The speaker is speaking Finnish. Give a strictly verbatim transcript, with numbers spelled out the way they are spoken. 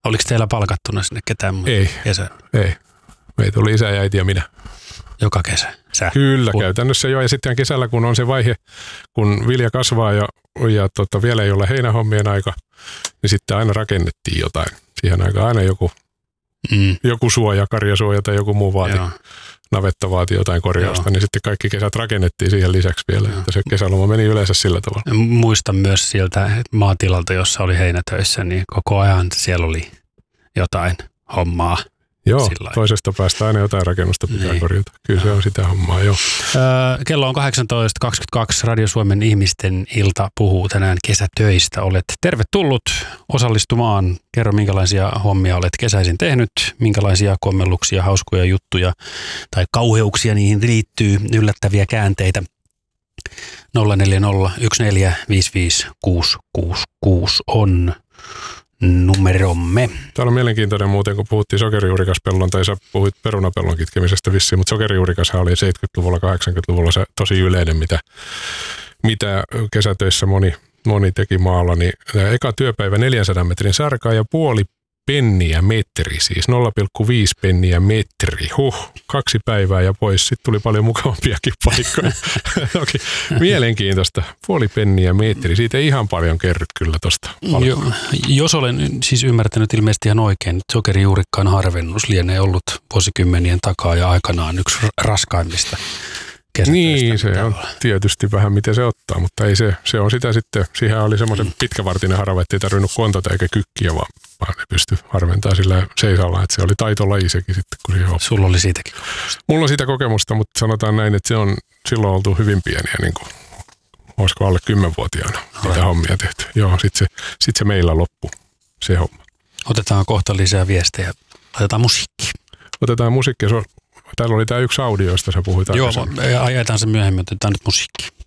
Oliko teillä palkattuna sinne ketään muuta? Ei, kesä? ei. Meitä oli isä ja äiti ja minä. Joka kesä? Sä? Kyllä, Kun... käytännössä jo. Ja sitten kesällä, kun on se vaihe, kun vilja kasvaa ja, ja tota, vielä ei ole heinähommien aika, niin sitten aina rakennettiin jotain. Siihen aikaan aina joku, mm. joku suoja, karjasuoja tai joku muu vaati. Joo. Navetta vaati jotain korjausta, Joo. niin sitten kaikki kesät rakennettiin siihen lisäksi vielä. Että se kesäloma meni yleensä sillä tavalla. Muistan myös sieltä maatilalta, jossa oli heinätöissä, niin koko ajan siellä oli jotain hommaa. Joo, Sillain. Toisesta päästä aina jotain rakennusta pitää niin. korjata. Kyllä se on sitä hommaa, joo. Öö, kello on kahdeksantoista kaksikymmentäkaksi. Radio Suomen ihmisten ilta puhuu tänään kesätöistä. Olet tervetullut osallistumaan. Kerro, minkälaisia hommia olet kesäisin tehnyt, minkälaisia kommelluksia, hauskoja juttuja tai kauheuksia niihin liittyy, yllättäviä käänteitä. nolla neljä nolla yksi neljä viisi viisi kuusi kuusi kuusi on numeromme. Täällä on mielenkiintoinen muuten, kun puhuttiin sokerijuurikaspellon, tai sä puhuit perunapellon kitkemisestä vissiin, mutta sokerijuurikashan oli seitsemänkymmentäluvulla, kahdeksankymmentäluvulla se tosi yleinen, mitä, mitä kesätöissä moni, moni teki maalla. Niin eka työpäivä neljänsadan metrin sarkaa ja puoli penniä metri, siis nolla pilkku viisi penniä metri. Huh, kaksi päivää ja pois. Sitten tuli paljon mukavampiakin paikkoja. Toki mielenkiintoista. Puoli penniä metri. Siitä ei ihan paljon kerry kyllä tuosta. Jo, jos olen siis ymmärtänyt ilmeisesti ihan oikein, että sokerijuurikkaan harvennus lienee ollut vuosikymmenien takaa ja aikanaan yksi raskaimmista kesätöistä. Niin, se on tietysti vähän miten se ottaa, mutta ei se, se on sitä sitten. Siihen oli semmoisen mm. pitkävartinen harava, ettei tarvinnut kontata eikä kykkiä, vaan vaan ne pystyi harventamaan sillä seisalla, että se oli taitolaji sekin sitten, kun siihen oppii. Sulla oli siitäkin kokemusta? Mulla on siitä kokemusta, mutta sanotaan näin, että se on silloin oltu hyvin pieniä, niin kuin, olisiko alle kymmenvuotiaana niitä hommia tehty. Joo, sitten se, sit se meillä loppui, se homma. Otetaan kohta lisää viestejä. Otetaan musiikki. Otetaan musiikki. Täällä oli tämä yksi audio, josta sä puhuit. Joo, ajetaan se myöhemmin, otetaan nyt musiikki.